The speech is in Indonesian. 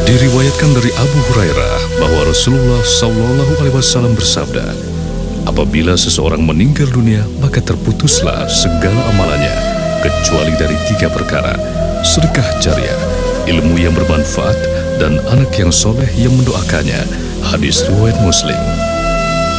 Diriwayatkan dari Abu Hurairah bahwa Rasulullah SAW bersabda, apabila seseorang meninggal dunia, maka terputuslah segala amalannya, kecuali dari 3 perkara: sedekah jariah, ilmu yang bermanfaat, dan anak yang soleh yang mendoakannya. Hadis riwayat Muslim.